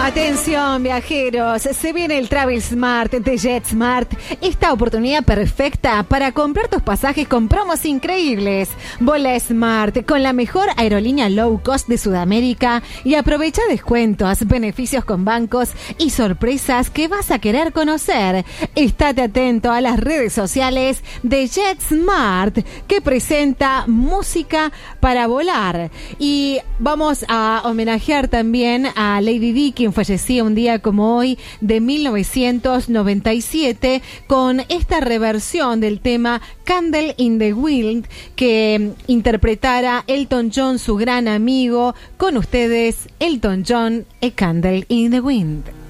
Atención, viajeros, se viene el Travel Smart de JetSmart. Esta oportunidad perfecta para comprar tus pasajes con promos increíbles. Vola Smart con la mejor aerolínea low cost de Sudamérica y aprovecha descuentos, beneficios con bancos y sorpresas que vas a querer conocer. Estate atento a las redes sociales de JetSmart, que presenta música para volar. Y vamos a homenajear también a Lady Di, quien fallecía un día como hoy de 1997, con esta reversión del tema Candle in the Wind que interpretara Elton John, su gran amigo. Con ustedes, Elton John, A Candle in the Wind.